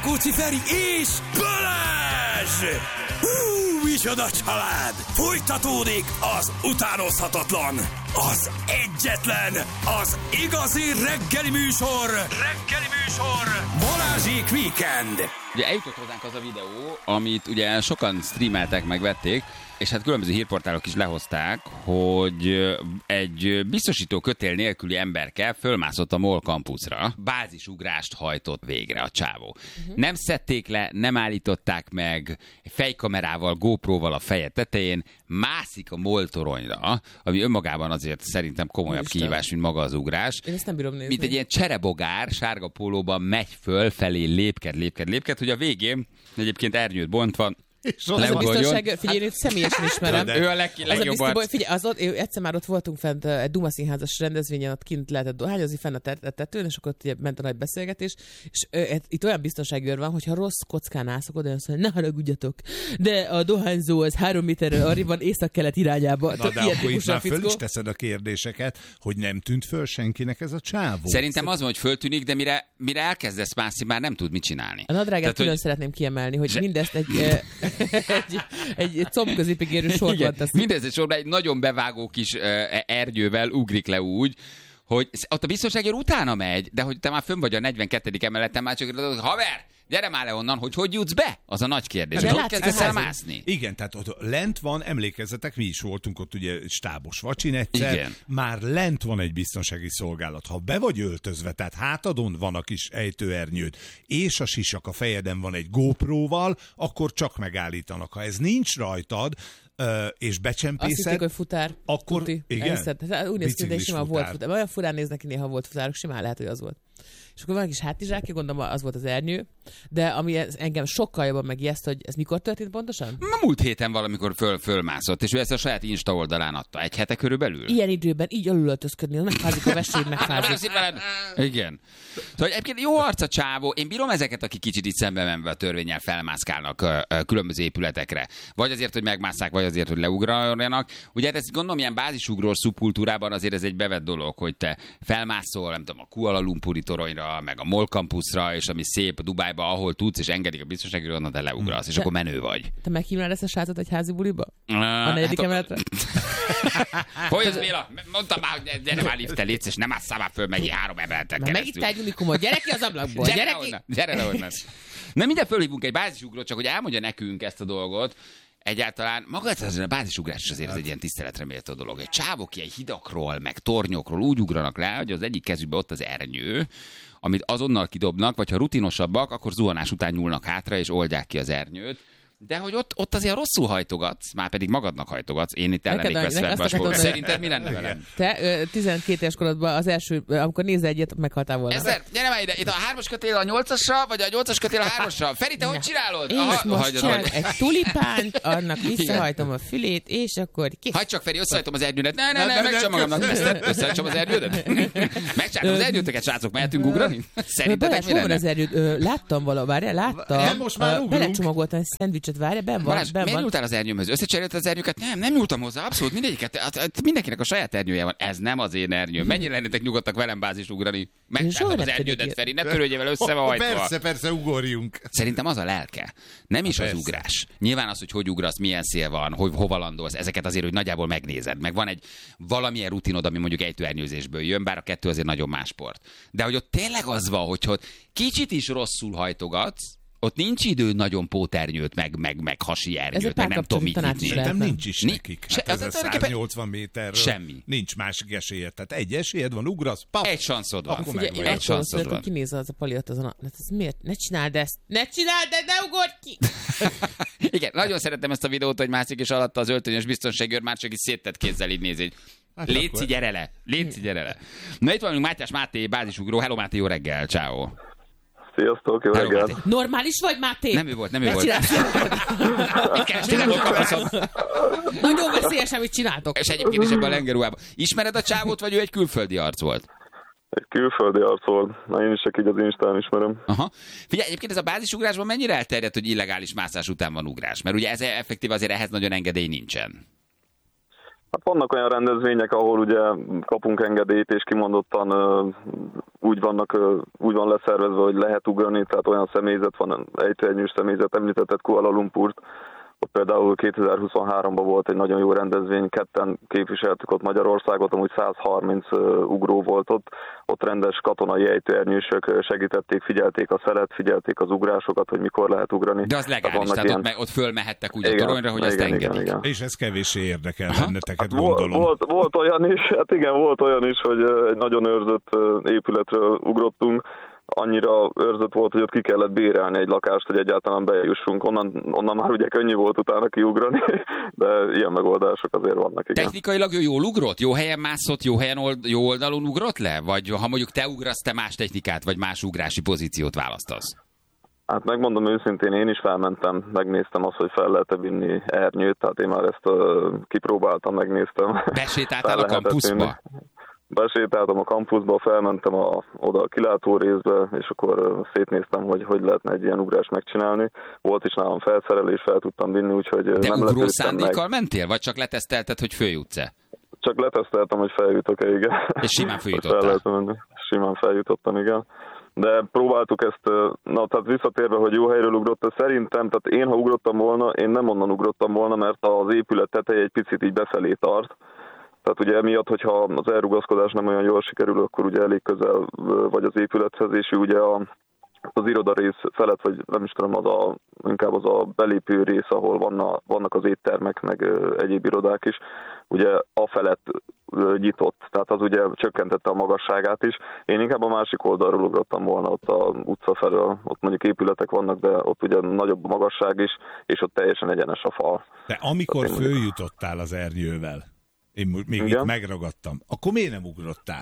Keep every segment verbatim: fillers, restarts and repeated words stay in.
Rákóczi Feri és Balázs! Hú, micsoda család! Folytatódik az utánozhatatlan, az egyetlen, az igazi reggeli műsor! Reggeli műsor! Balázsék Weekend! Ugye eljutott hozzánk az a videó, amit ugye sokan streameltek, megvették, és hát különböző hírportálok is lehozták, hogy egy biztosító kötél nélküli emberke fölmászott a MOL kampuszra. Bázisugrást hajtott végre a csávó. Uh-huh. Nem szedték le, nem állították meg, fejkamerával, GoPro-val a feje tetején, mászik a MOL toronyra, ami önmagában azért szerintem komolyabb Isten. kihívás, mint maga az ugrás. Én ezt nem bírom nézni. Mint egy ilyen cserebogár, sárga pólóban megy föl, felé lépked, lépked, lépked, hogy a végén egyébként ernyőt bontva, az a biztonság, figyelj, hát, személyesen ismerem. Ő a leg, legjobban. Az figyelj, az ott, egyszer már ott voltunk fent egy Duma színházas rendezvényen, ott kint lehetett dohányozni, fenn a tetőn, és akkor ott ment a nagy beszélgetés, és ö, itt olyan biztonsági őr van, hogyha rossz kockán állszok oda, azt mondja, ne haragudjatok, de a dohányzó az három méterre arra van észak-kelet irányába. Na de akkor itt már föl is teszed a kérdéseket, hogy nem tűnt föl senkinek ez a csávó. Szerintem az van, hogy föltűnik, de mire, mire elkezdesz mászni, már nem tud mit csinálni. A nadrágát külön hogy... szeretném kiemelni, hogy zse... mindezt egy... egy, egy, egy combközépig érő sorban tesz. Mindez egy sorban egy nagyon bevágó kis uh, ernyővel ugrik le úgy, hogy ott a biztonságért utána megy, de hogy te már fönn vagy a negyvenkettedik emeleten, már csak haver, gyere már le onnan, hogy hogy jutsz be? Az a nagy kérdés. Hogy kezdesz el mászni? Igen, tehát ott lent van, emlékezzetek, mi is voltunk ott ugye stábos vacsin egyszer, igen. Már lent van egy biztonsági szolgálat. Ha be vagy öltözve, tehát hátadon van a kis ejtőernyőd, és a sisak a fejeden van egy GoPro-val, akkor csak megállítanak. Ha ez nincs rajtad, Uh, és becsempészed... Azt hitték, hogy futár. Akkor, tuti. igen? Hát, úgy néz ki, de simán volt futár. Olyan furán néznek ki, néha volt futárok, simán lehet, hogy az volt. És akkor van egy kis hátizsákja, gondolom az volt az ernyő, de ami engem sokkal jobban megijeszt, hogy ez mikor történt pontosan? Múlt héten valamikor föl, fölmászott, és ő ezt a saját Insta oldalán adta. Egy hete körülbelül? Ilyen időben így alulöltözködni, megfázik a veséd, megfázik. Igen. Szóval egyébként jó arc a csávó. Én bírom ezeket, akik kicsit itt szembe menve a törvénnyel felmászkálnak uh, uh, különböző épületekre. Vagy azért, hogy megmásszák, vagy azért, hogy leugraljanak. Ugye hát ezt gondolom, ilyen bázisugrós szubkultúrában azért ez egy bevett dolog, hogy te felmászol, nem tudom, a Kuala Lumpuri toronyra, meg a MOL kampuszra, és ami szép Dubájba, ahol tudsz, és engedik a biztonsági onnan, de leugrasz, és te, akkor menő vagy. Te meghívnál ezt a srácot egy házi buliba? Uh, a negyedik hát emeletre? Hogy az, Béla? Mondtam már, hogy gyere már lifte, létsz, és nem ásszál már föl mennyi három emeleten keresztül. Megint egy unikumot, gyere ki az ablakból, gyere, gyere ki! Onnan, gyere le onnan. Na minden fölhívunk egy bázisugrót, csak hogy elmondja nekünk ezt a dolgot. Egyáltalán maga a bázisugrás is azért ez egy ilyen tiszteletre méltó dolog. Egy csávok ilyen hidakról, meg tornyokról úgy ugranak le, hogy az egyik kezükben ott az ernyő, amit azonnal kidobnak, vagy ha rutinosabbak, akkor zuhanás után nyúlnak hátra, és oldják ki az ernyőt. De hogy ott, ott azért rosszul hajtogatsz, már pedig magadnak hajtogatsz. Én itt ellennék veszve. Szerinted mi lenne velem? Te tizenkét éves korodban az első, amikor nézel egyet, meghaltál volna. Ezer, gyere már ide, itt a hármas kötél a nyolcasra, vagy a nyolcas kötél a hármasra? Feri, te hogy csinálod? Én Aha, most csinálok egy tulipánt, annak visszahajtom a fülét, és akkor ki... Hagyd csak, Feri, összehajtom az ernyődet. Ne, ne, ne, megcsam magamnak. Összehajtom az ernyődet. Megcsinálom az ernyőtöket, srácok, mehetünk ugrani? Szerintetek mi lenne? Az ernyőt? Láttam valahogy, láttam. Most már ugrunk. Belecsomagoltam egy szendvicset, várja, benn van. Balázs, miért nyúltál az ernyőmhöz? Összecserélt az ernyőket? Nem, nem nyúltam hozzá, abszolút mindegyiket. Mindenkinek a saját ernyője van. Ez nem az én ernyőm. Mennyire lennétek nyugodtak velem bázis ugrani? Megcsináltam az ernyődet, Feri, ne törődjél vele összehajtva. Persze, persze, ugorjunk. Szerintem az a lelke. Nem is az ugrás. Nyilván az, hogy hogy ugrasz, milyen szél van, hogy hova landolsz, ezeket azért, hogy nagyjából megnézed. Meg van egy valamilyen rutinod, ami mondjuk ejtőernyőzésből jön, bár a kettő azért nagyon más sport. De hogy ott tényleg az van, hogy ott kicsit is rosszul hajtogatsz, ott nincs idő nagyon póternyőt, meg, meg, meg hasi ernyőt, meg nem tudom mit nyitni. Nem nincs is nekik. Hát se, ez a száznyolcvan méterről semmi. Nincs másik esélyed. Tehát egy esélyed van, ugrasz, pap. Egy sanszod van. Figyelj, egy sanszod van. Kinéz az a pali ott azon a... Ez miért? Ne csináld ezt! Ne csináld, de ne ugorj ki! Igen, nagyon szeretem ezt a videót, hogy mászik és alatta az öltönyös biztonságőr már csak is széttett kézzel így nézi. Hát Léci, gyere le! Léci, gyere le! Na itt van Mátyás Máté, bázisugró. Hello Máté, jó reggel, ciao. Sziasztok, jó reggelt! Normális vagy, Máté? Nem ő volt, nem ő volt. Mit kerestél, nem Nagyon veszélyes, amit csináltok. És egyébként is ebben a lengerúában. Ismered a csávót, vagy ő egy külföldi arc volt? Egy külföldi arc volt. Na, én is csak így az Instán ismerem. Aha. Figyelj, egyébként ez a bázisugrásban mennyire elterjedt, hogy illegális mászás után van ugrás? Mert ugye ez effektív azért ehhez nagyon engedély nincsen. Hát vannak olyan rendezvények, ahol ugye kapunk engedélyt, és kimondottan uh, úgy, vannak, uh, úgy van leszervezve, hogy lehet ugrani, tehát olyan személyzet van, ejtőernyős személyzet, említetted Kuala Lumpurt. Ott például kétezer-huszonháromban volt egy nagyon jó rendezvény, ketten képviseltük ott Magyarországot, amúgy száz harminc uh, ugró volt ott. Ott rendes katonai ejtőernyősök segítették, figyelték a szelet, figyelték az ugrásokat, hogy mikor lehet ugrani. De az legális, tehát, tehát ilyen... ott, me, ott fölmehettek úgy igen, a toronyra, hogy igen, azt engedik. Igen, igen. És ez kevéssé érdekel benneteket, hát gondolom. Volt, volt olyan is, hát igen, volt olyan is, hogy egy nagyon őrzött épületről ugrottunk. Annyira őrzött volt, hogy ott ki kellett bérelni egy lakást, hogy egyáltalán bejussunk. Onnan, onnan már ugye könnyű volt utána kiugrani, de ilyen megoldások azért vannak. Igen. Technikailag ő jól ugrott? Jó helyen mászott, jó helyen old, jó oldalon ugrott le? Vagy ha mondjuk te ugrasz, te más technikát, vagy más ugrási pozíciót választasz? Hát megmondom őszintén, én is felmentem, megnéztem azt, hogy fel lehet-e vinni ernyőt, tehát én már ezt uh, kipróbáltam, megnéztem. Besétáltál a kampuszba? Besétáltam a kampuszba, felmentem a, oda a kilátó részbe, és akkor szétnéztem, hogy hogy lehetne egy ilyen ugrást megcsinálni. Volt is nálam felszerelés, fel tudtam vinni, úgyhogy de nem ugró szándékkal meg. Mentél, vagy csak letesztelted, hogy följutsz-e? Csak leteszteltem, hogy feljutok-e, igen. És simán feljutottál? Simán feljutottam, igen. De próbáltuk ezt, na tehát visszatérve, hogy jó helyről ugrott, szerintem, tehát én ha ugrottam volna, én nem onnan ugrottam volna, mert az épület teteje egy picit így befelé tart. Tehát ugye emiatt, hogyha az elrugaszkodás nem olyan jól sikerül, akkor ugye elég közel vagy az épülethez, és ugye a, az irodarész felett, vagy nem is tudom, az a, inkább az a belépő rész, ahol vanna, vannak az éttermek, meg egyéb irodák is, ugye a felett nyitott, tehát az ugye csökkentette a magasságát is. Én inkább a másik oldalról ugrottam volna, ott a utca felől, ott mondjuk épületek vannak, de ott ugye nagyobb a magasság is, és ott teljesen egyenes a fal. De amikor följutottál az ernyővel, én még igen? Itt megragadtam. Akkor miért nem ugrottál?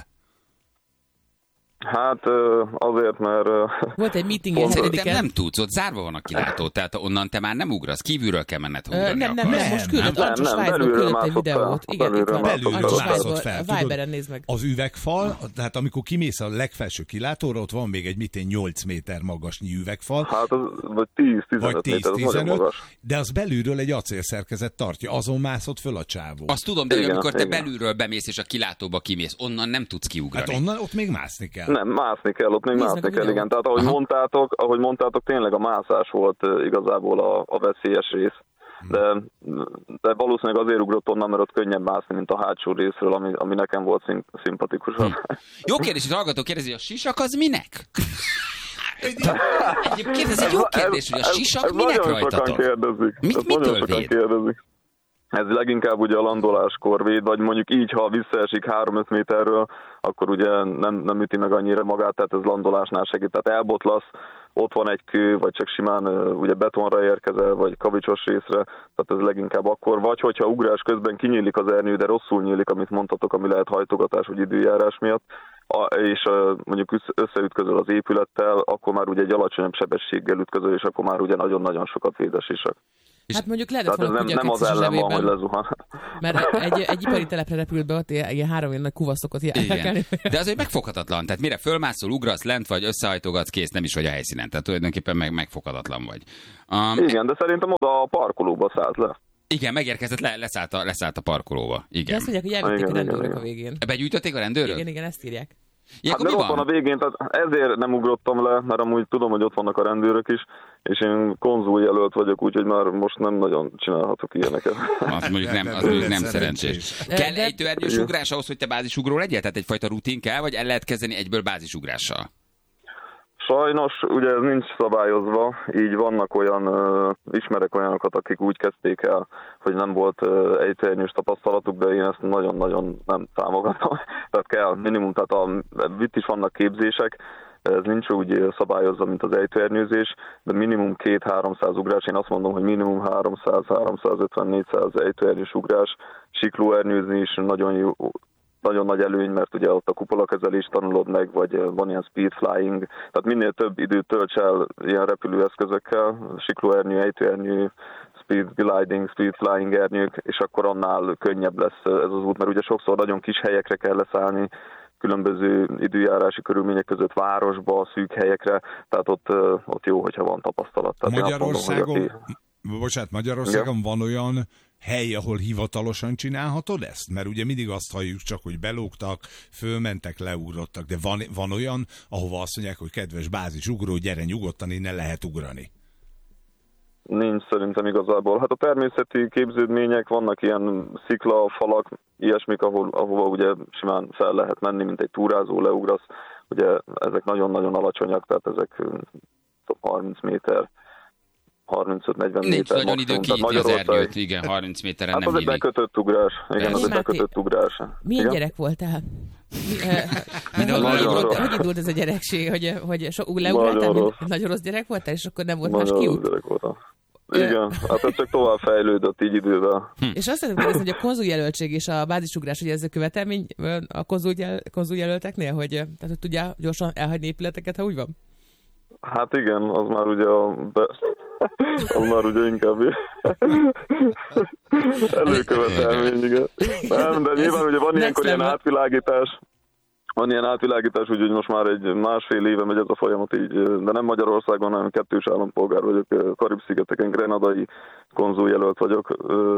Hát azért, mert... Volt egy meeting Szerintem nem tudsz, ott zárva van a kilátó, tehát onnan te már nem ugrasz, kívülről kell menned ugrani. Nem, nem, nem, most küldött, András Svájcból küldött egy videót. Igen, itt van, belülről mászott fel. A Viberen nézd meg. Az üvegfal, tehát amikor kimész a legfelső kilátóra, ott van még egy mitén nyolc méter magasnyi üvegfal. Hát az vagy tíz-tizenöt méter, az nagyon magas. De az belülről egy acélszerkezet tartja, azon mászott föl a csávó. Azt tudom, de igen, amikor te igen. belülről bemész és a kilátóba kimész, onnan nem tudsz kiugrani. Hát onnan ott még mászni kell. Nem, mászni kell, ott még Nézd mászni kell, igen. Tehát ahogy mondtátok, ahogy mondtátok, tényleg a mászás volt igazából a, a veszélyes rész. De, de valószínűleg azért ugrott onnan, mert ott könnyebb mászni, mint a hátsó részről, ami, ami nekem volt szim, szimpatikusabb. Hm. Jó kérdés, hogy a hallgató kérdezi, a sisak az minek? Egyébként ez egy jó kérdés, hogy a sisak ez, ez minek rajtatok? Mit, mitől véd? Kérdezik. Ez leginkább ugye a landoláskor véd, vagy mondjuk így, ha visszaesik három-öt méterről, akkor ugye nem, nem üti meg annyira magát, tehát ez landolásnál segít. Tehát elbotlasz, ott van egy kő, vagy csak simán ugye betonra érkezel, vagy kavicsos részre, tehát ez leginkább akkor. Vagy hogyha ugrás közben kinyílik az ernyő, de rosszul nyílik, amit mondtatok, ami lehet hajtogatás vagy időjárás miatt, és mondjuk összeütközöl az épülettel, akkor már ugye egy alacsonyabb sebességgel ütközöl, és akkor már ugye nagyon-nagyon sokat véd a sisak. Hát mondjuk lehetett volna nem, nem az ellen van, hogy lezuhan. Mert egy, egy ipari telepre repült be, ott ilyen három ilyen nagy kuvaszokot járkálni. De azért megfoghatatlan. Tehát mire fölmászol, ugrasz lent, vagy összehajtogatsz, kész, nem is vagy a helyszínen. Tehát tulajdonképpen meg, megfoghatatlan vagy. Um, Igen, de szerintem oda a parkolóba szállt le. Igen, megérkezett, le, leszállt, a, leszállt a parkolóba. Igen. De azt mondják, hogy elvitték a rendőrök a végén. Begyűjtötték a rendőrök? Igen, igen, ezt írják. Hát mert ott van a végén, tehát ezért nem ugrottam le, mert amúgy tudom, hogy ott vannak a rendőrök is, és én konzul jelölt vagyok, úgyhogy már most nem nagyon csinálhatok ilyeneket. Az mondjuk nem, az mondjuk nem szerencsés. Kell ejtőernyős ugrás ahhoz, hogy te bázisugró legyél? Tehát egyfajta rutin kell, vagy el lehet kezdeni egyből bázisugrással? Sajnos, ugye ez nincs szabályozva, így vannak olyan, uh, ismerek olyanokat, akik úgy kezdték el, hogy nem volt uh, ejtőernyős tapasztalatuk, de én ezt nagyon-nagyon nem támogatom. Tehát kell minimum, tehát a, itt is vannak képzések, ez nincs úgy szabályozva, mint az ejtőernyőzés, de minimum két-háromszáz ugrás, én azt mondom, hogy minimum háromszáz-háromszázötven-négyszáz ejtőernyős ugrás, siklóernyőzni is nagyon jó, nagyon nagy előny, mert ugye ott a kupolakezelést tanulod meg, vagy van ilyen speed flying, tehát minél több időt tölts el ilyen repülőeszközökkel, siklóernyő, ejtőernyő, speed gliding, speed flying ernyők, és akkor annál könnyebb lesz ez az út, mert ugye sokszor nagyon kis helyekre kell leszállni, különböző időjárási körülmények között városba, szűk helyekre, tehát ott, ott jó, hogyha van tapasztalat. Tehát Magyarországon, mondom, aki... bocsánat, Magyarországon ja. van olyan hely, ahol hivatalosan csinálhatod ezt? Mert ugye mindig azt halljuk csak, hogy belógtak, fölmentek, leugrottak, de van, van olyan, ahova azt mondják, hogy kedves bázisugró, gyere nyugodtan, innen lehet ugrani. Nincs szerintem igazából. Hát a természeti képződmények, vannak ilyen sziklafalak, ilyesmik, ahol, ahova ugye simán fel lehet menni, mint egy túrázó, leugrasz. Ugye ezek nagyon-nagyon alacsonyak, tehát ezek harminc méter, harmincöt-negyven méter. Nincs nagyon idő kinyitni az ernyőt, igen, harminc méteren hát nem az egy bekötött ugrás. Igen, az egy bekötött ugrás. Milyen igen? Gyerek voltál? Mi, hogy, indult, hogy indult ez a gyerekség, hogy, hogy so, leugráltál, nagyon, nagyon rossz gyerek voltál, és akkor nem volt nagyon más kiút? Gyerek voltam. Igen, hát ez csak tovább fejlődött így idővel. Hm. És azt szeretném kérdezni, hogy a konzuljelöltség és a bázisugrás, hogy ez a követelmény a konzuljel, konzuljelölteknél, hogy, tehát, hogy tudjál gyorsan elhagyni épületeket, ha úgy van? Hát igen, az már ugye a... Be... az már ugye inkább előkövetelmény, igen. Nem, de nyilván ugye van ilyenkor ilyen átvilágítás, van ilyen átvilágítás, úgyhogy most már egy másfél éve megy ez a folyamat így, de nem Magyarországon, hanem kettős állampolgár vagyok, Karib-szigeteken, grenadai konzuljelölt vagyok,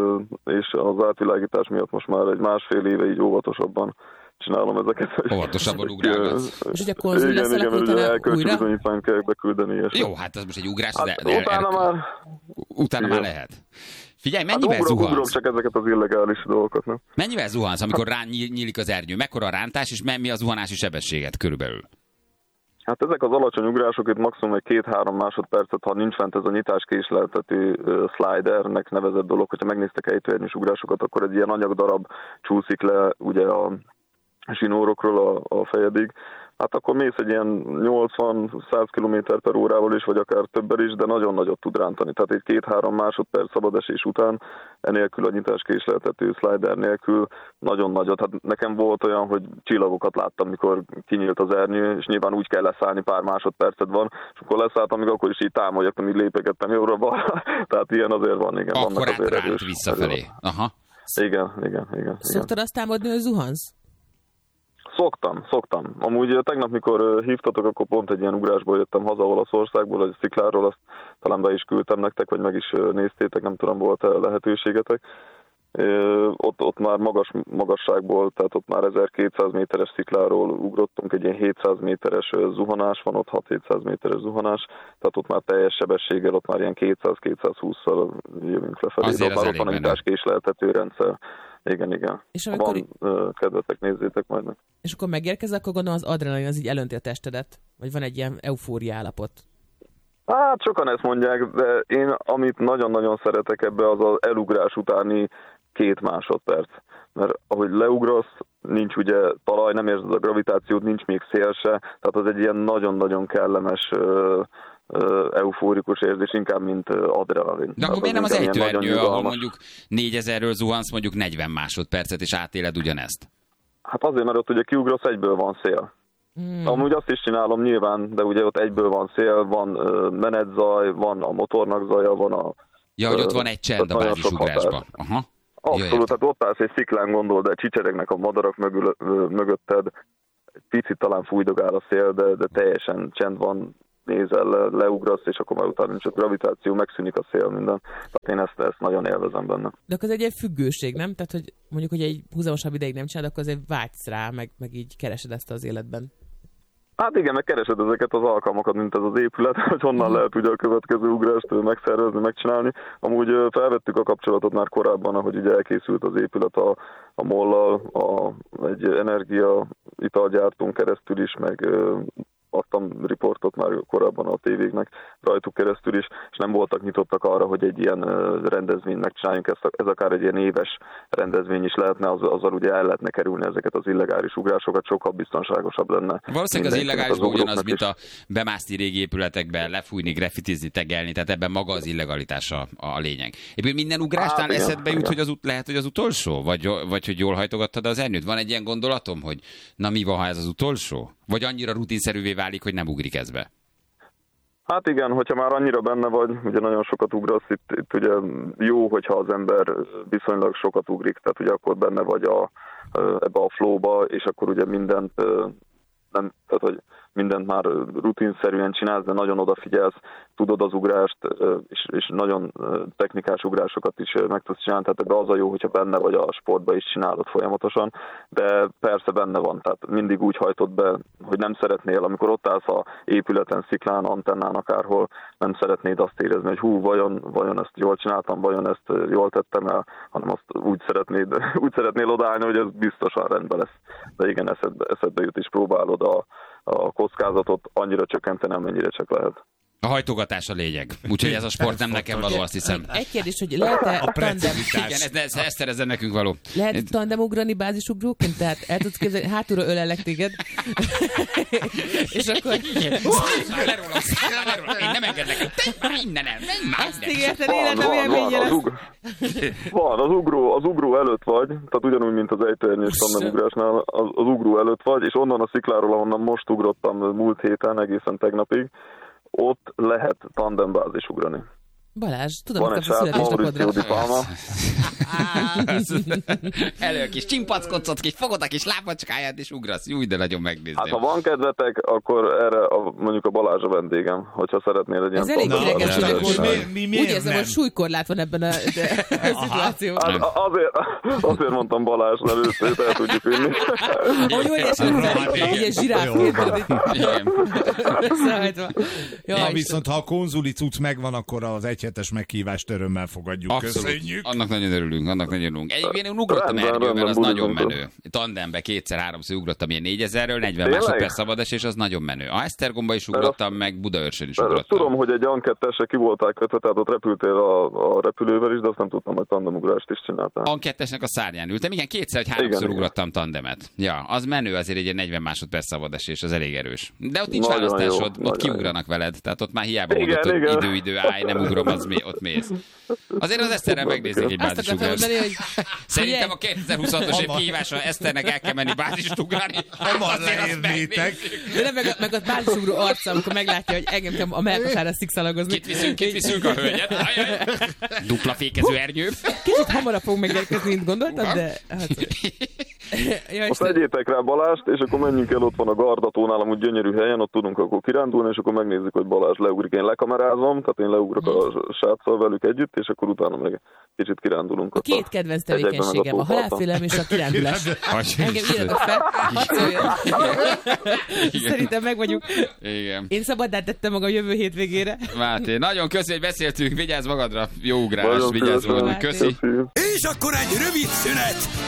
és az átvilágítás miatt most már egy másfél éve így óvatosabban csinálom ezeket. Óvatosabban ugrálgatsz. És ugye a konzul lesz igen, igen, utána elkölcsön bizonyítványt kell beküldeni. És jó, hát ez most egy ugrás. Hát de, de utána el, már... Utána igen. már lehet. Figyelj, mennyivel hát ugrok, zuhansz? Ugrok csak ezeket az illegális dolgokat, nem? Mennyivel zuhansz, amikor rá nyílik az ernyő? Mekkora a rántás, és mi a zuhanási sebességet körülbelül? Hát ezek az alacsony ugrások itt maximum egy két-három másodpercet, ha nincs fent ez a nyitáskésleltető uh, slidernek nevezett dolog, hogyha megnéztek ejtőernyős ugrásokat, akkor egy ilyen anyagdarab csúszik le ugye a zsinórokról a, a fejedig. Hát akkor mész egy ilyen nyolcvan-száz kilométer per órával is, vagy akár többen is, de nagyon nagyot tud rántani. Tehát egy két-három másodperc szabadesés után, enélkül a nyitáskésleltető slider nélkül nagyon nagyot. Hát nekem volt olyan, hogy csillagokat láttam, mikor kinyílt az ernyő, és nyilván úgy kell leszállni, pár másodpercet van, és akkor leszálltam, még akkor is így támolyogtam, így lépegettem jobbra-balra. Tehát ilyen azért van, igen. Akkor átránt visszafelé. Aha. Igen, igen, igen. Szoktad azt támadni, hogy zuhansz? Szoktam, szoktam. Amúgy tegnap, mikor hívtatok, akkor pont egy ilyen ugrásból jöttem haza Olaszországból, egy szikláról, azt talán be is küldtem nektek, vagy meg is néztétek, nem tudom, volt-e lehetőségetek. Ott, ott már magas magasságból, tehát ott már ezerkétszáz méteres szikláról ugrottunk, egy ilyen hétszáz méteres zuhanás van, ott hat-hétszáz méteres zuhanás, tehát ott már teljes sebességgel, ott már ilyen kétszáz-kétszázhússzal jövünk lefelé, de ott már ott van egy nyitáskésleltető rendszer. Igen, igen. És amikor... Van, kedvetek, nézzétek majd meg. És akkor megérkezel, akkor gondolom az adrenalin az így elönti a testedet? Vagy van egy ilyen eufória állapot? Hát sokan ezt mondják, de én amit nagyon-nagyon szeretek ebbe, az az elugrás utáni két másodperc. Mert ahogy leugrasz, nincs ugye talaj, nem érzed a gravitációt, nincs még szél se, tehát az egy ilyen nagyon-nagyon kellemes eufórikus érzés, inkább, mint adrenalin. De akkor miért nem az ejtőernyő, ahol mondjuk négyezerről zuhansz, mondjuk negyven másodpercet, és átéled ugyanezt? Hát azért, mert ott ugye kiugrasz, egyből van szél. Hmm. Amúgy azt is csinálom nyilván, de ugye ott egyből van szél, van menetzaj, van a motornak zaja, van a... Ja, hogy ott van egy csend a bázisugrásban. Aha. Abszolút, tehát ott állsz egy sziklán, gondol, de csicseregnek a madarak mögül, mögötted, egy picit talán fújdogál a szél, de, de teljesen csend van, nézel, le, leugrasz, és akkor már utána nincs a gravitáció, megszűnik a szél, minden. Tehát én ezt, ezt nagyon élvezem benne. De akkor ez egy ilyen függőség, nem? Tehát, hogy mondjuk, hogy egy húzamosabb ideig nem csinálod, akkor azért vágysz rá, meg, meg így keresed ezt az életben. Hát igen, meg keresed ezeket az alkalmakat, mint ez az épület, hogy honnan lehet ugye a következő ugrást megszervezni, megcsinálni. Amúgy felvettük a kapcsolatot már korábban, ahogy ugye elkészült az épület a, a mollal, a, egy energia italgyártón keresztül is, meg adtam riportot már korábban a tévéknek rajtuk keresztül is, és nem voltak nyitottak arra, hogy egy ilyen rendezvényt megcsináljunk, ez, ez akár egy ilyen éves rendezvény is lehetne, az, azzal ugye el lehetne kerülni ezeket az illegális ugrásokat, sokkal biztonságosabb lenne. Valószínűleg az illegálisban ugyanaz, mint a bemászni régi épületekbe, lefújni, graffitizni, tegelni, tehát ebben maga az illegalitás a, a lényeg. Éppen minden ugrásnál hát, eszedbe jut, hogy az, lehet, hogy az utolsó? Vagy, vagy hogy jól hajtogattad az ernyőt? Van egy ilyen gondolatom, hogy na mi van, ha ez az utolsó? Vagy annyira rutinszerűvé válik, hogy nem ugrik ez be? Hát igen, hogyha már annyira benne vagy, ugye nagyon sokat ugrasz, itt, itt ugye jó, hogyha az ember viszonylag sokat ugrik, tehát ugye akkor benne vagy a, ebbe a flowba, és akkor ugye mindent nem, tehát hogy mindent már rutinszerűen csinálsz, de nagyon odafigyelsz, tudod az ugrást, és, és nagyon technikás ugrásokat is meg tudsz csinálni, tehát ebbe az a jó, hogyha benne vagy a sportba is csinálod folyamatosan, de persze benne van, tehát mindig úgy hajtod be, hogy nem szeretnél, amikor ott állsz a épületen, sziklán, antennán, akárhol, nem szeretnéd azt érezni, hogy hú, vajon, vajon ezt jól csináltam, vajon ezt jól tettem el, hanem azt úgy szeretnéd, úgy szeretnél odaállni, hogy ez biztosan rendben lesz. De igen, eszedbe, eszedbe jut, és próbálod a, a kockázatot annyira csökkenteni, amennyire csak lehet. A hajtogatás a lényeg. Úgyhogy ez a sport nem nekem való, azt hiszem. Egy kérdés, hogy lehet-e A tandem... Igen, ez, ez, ez szerezzen nekünk való. Lehet tandemugrani bázisugróként? Tehát el tudsz képzelni, hátulra ölellek téged, és akkor... Én nem engedlek. Innen el, Azt ígérted életem van, élménye van, az, lesz. ugr... van az, ugró, az ugró előtt vagy, tehát ugyanúgy, mint az ejtőernyős tandemugrásnál, az, az ugró előtt vagy, és onnan a szikláról, ahonnan most ugrottam múlt héten, egészen tegnapig, ott lehet tandembázis ugrani. Balázs, tudom, Van hogy egy kapsz a srác, születésnapodra. Mauricio Di Palma. Elő kis csimpackocot, kis fogod a kis lábacskáját, és ugrasz. Jó, de nagyon megnézném. Hát ha van kedvetek, akkor erre a, mondjuk a Balázs a vendégem, hogyha szeretnél egy ilyen... Ez elég Na, ideges, de- hogy de- mi- mi- miért úgy érzem, nem? hogy súlykorlát van ebben a, de, a szituációban. Hát azért, azért mondtam Balázs, mert őt el tudjuk vinni. Hogy óriási, egy ilyen zsiráfként. Igen. Összehajtva. Na, Jaj, viszont ha a konzuli cucc megvan, akkor az egyhetes meghívást örömmel fogadjuk. Abszolút. Köszönjük. Annak nagyon örülünk, annak nagyon örülünk. Egyébként én ugrottam Rendben, ernyővel, rendben, az nagyon bulizunk. menő. Tandembe kétszer-háromszor ugrottam ilyen négyezerről, negyven Tényleg? másodperc szabadás, és az nagyon menő. A Esztergomba is ugrottam, meg Budaörsön is Mert azt ugrottam. tudom, hogy egy ankettesre ki voltál kötve, tehát ott repültél a, a repülővel is, de azt nem tudtam, hogy tandemugrást is csináltál. Ankettesnek a szárnyán ültem, igen, kétszer vagy háromszor Igen, ugrottam tandemet. Ja, az menő azért egy ilyen negyven másodperc szabadás, és az elég erős. De ott nincs Nagyon választásod, jó, ott nagyon kiugranak veled, tehát ott már hiába Igen, mondod, hogy igen. idő-idő, állj, nem ugrom, az mé- ott mész. Azért az Eszterrel megnézik egy Azt akartam bázisugrást. mondani, hogy Szerintem Ugye? a kétezer-huszonhatos év kihívásra Eszternek el kell menni bázist ugrani. Hamar Azért azt leérnétek. megnézzük. de nem, meg, meg a bázisugró arca, amikor meglátja, hogy engem kell a melkasára szikszalagozni. Kit viszünk, kit viszünk a hölgyet. Ajaj. Dupla fékező ernyő. Kicsit hamarabb fogunk megérkezni, mint gondoltam, de... Hát... Ja, Most Isten. egyétek rá Balást, és akkor menjünk el, ott van a Gardatónál, amúgy gyönyörű helyen, ott tudunk akkor kirándulni, és akkor megnézzük, hogy Balázs leugrik. Én lekamerázom, tehát én leugrok a sráccal velük együtt, és akkor utána meg kicsit kirándulunk. A két kedvenc tevékenységem, a halálfélelem és a kirándulás. Engem írjatok fel, hadd szóljon. Szerintem meg vagyunk. Igen. Én szabaddá tettem magam jövő hétvégére. Máté, nagyon köszi, hogy beszéltünk. Vigyázz magadra. Jó ugrás, Nagyon vigyázz szívesen. magadra. Köszi. Köszi. És akkor egy rövid szünet,